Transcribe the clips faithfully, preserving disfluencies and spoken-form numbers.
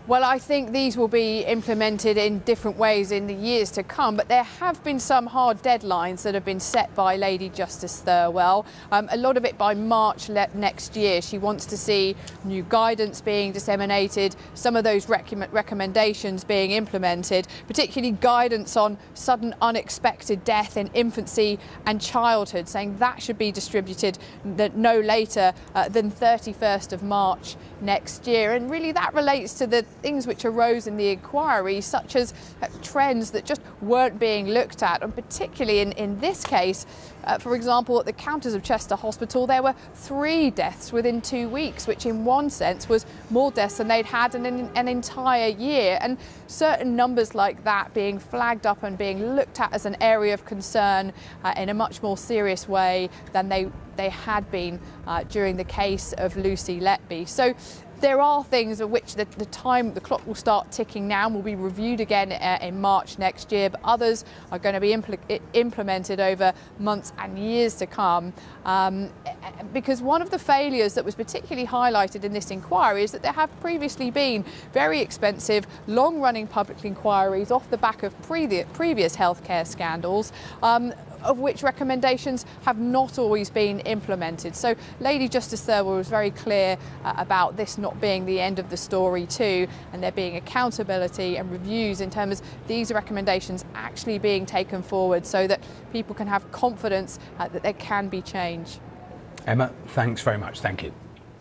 Well, I think these will be implemented in different ways in the years to come, but there have been some hard deadlines that have been set by Lady Justice Thirlwell. Um, a lot of it by March next year. She wants to see new guidance being disseminated, some of those rec recommendations being implemented, particularly guidance on sudden unexpected death in infancy and childhood, saying that should be distributed no later uh, than thirty-first of March next year. And really that relates to the things which arose in the inquiry, such as uh, trends that just weren't being looked at, and particularly in, in this case, uh, for example, at the Countess of Chester Hospital, there were three deaths within two weeks, which in one sense was more deaths than they'd had in an, an entire year. And certain numbers like that being flagged up and being looked at as an area of concern uh, in a much more serious way than they, they had been uh, during the case of Lucy Letby. So there are things of which the, the time, the clock will start ticking now and will be reviewed again uh, in March next year, but others are going to be impl implemented over months and years to come. Um, because one of the failures that was particularly highlighted in this inquiry is that there have previously been very expensive, long-running public inquiries off the back of previous, previous healthcare scandals, um, of which recommendations have not always been implemented. So Lady Justice Thirlwell was very clear uh, about this not being the end of the story too, and there being accountability and reviews in terms of these recommendations actually being taken forward so that people can have confidence uh, that there can be change. Emma, thanks very much. Thank you.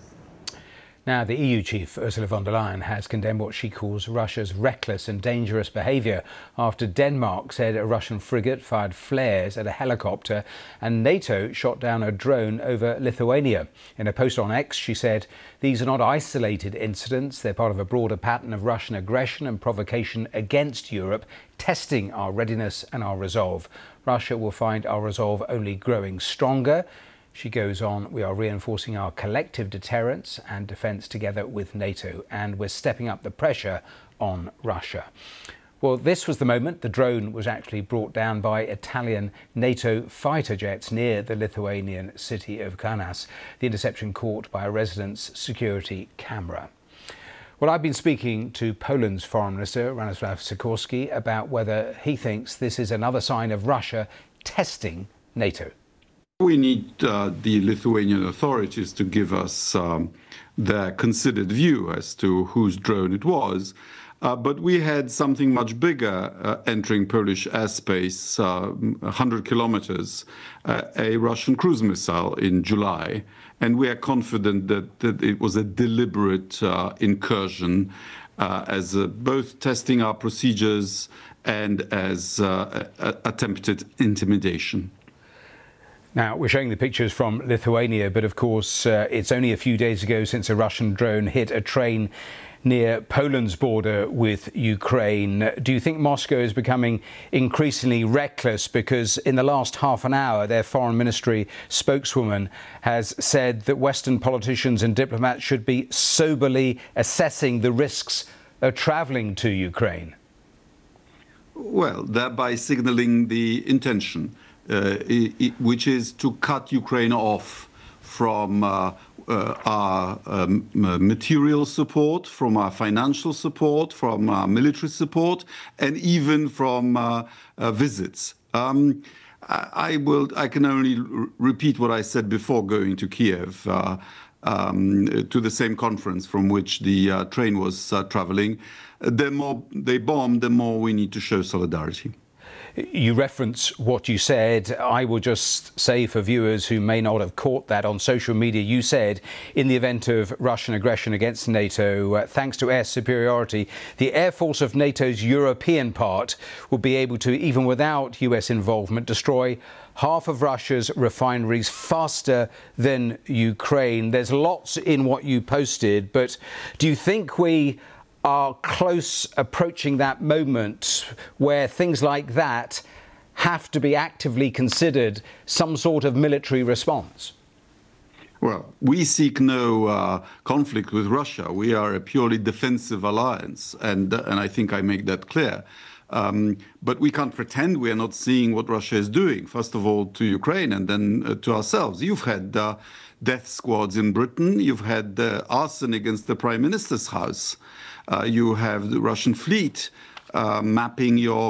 Now, the E U chief, Ursula von der Leyen, has condemned what she calls Russia's reckless and dangerous behaviour after Denmark said a Russian frigate fired flares at a helicopter and NATO shot down a drone over Lithuania. In a post on X, she said, "These are not isolated incidents. They're part of a broader pattern of Russian aggression and provocation against Europe, testing our readiness and our resolve. Russia will find our resolve only growing stronger." She goes on, "We are reinforcing our collective deterrence and defence together with NATO, and we're stepping up the pressure on Russia." Well, this was the moment the drone was actually brought down by Italian NATO fighter jets near the Lithuanian city of Kaunas, the interception caught by a resident's security camera. Well, I've been speaking to Poland's Foreign Minister, Radosław Sikorski, about whether he thinks this is another sign of Russia testing NATO. We need uh, the Lithuanian authorities to give us um, their considered view as to whose drone it was. Uh, but we had something much bigger uh, entering Polish airspace, uh, one hundred kilometers, uh, a Russian cruise missile in July. And we are confident that, that it was a deliberate uh, incursion uh, as uh, both testing our procedures and as uh, a- attempted intimidation. Now, we're showing the pictures from Lithuania, but of course, uh, it's only a few days ago since a Russian drone hit a train near Poland's border with Ukraine. Do you think Moscow is becoming increasingly reckless? Because in the last half an hour, their foreign ministry spokeswoman has said that Western politicians and diplomats should be soberly assessing the risks of travelling to Ukraine. Well, thereby signaling the intention. Uh, it, which is to cut Ukraine off from uh, uh, our um, material support, from our financial support, from our military support, and even from uh, uh, visits. Um, I, I will. I can only r- repeat what I said before going to Kiev, uh, um, to the same conference from which the uh, train was uh, traveling. The more they bomb, the more we need to show solidarity. You reference what you said. I will just say for viewers who may not have caught that on social media, you said in the event of Russian aggression against NATO, uh, thanks to air superiority, the air force of NATO's European part will be able to, even without U S involvement, destroy half of Russia's refineries faster than Ukraine. There's lots in what you posted, but do you think we are close approaching that moment where things like that have to be actively considered, some sort of military response? Well, we seek no uh, conflict with Russia. We are a purely defensive alliance, and uh, and I think I make that clear. Um, but we can't pretend we are not seeing what Russia is doing, first of all to Ukraine and then uh, to ourselves. You've had uh, death squads in Britain. You've had uh, arson against the Prime Minister's house. Uh, you have the Russian fleet uh, mapping your